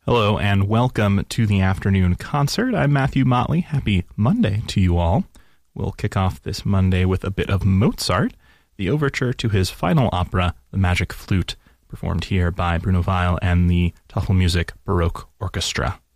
Hello and welcome to the afternoon concert. I'm Matthew Motley. Happy Monday to you all. We'll kick off this Monday with a bit of Mozart, the overture to his final opera, The Magic Flute, performed here by Bruno Weil and the Tafelmusik Baroque Orchestra.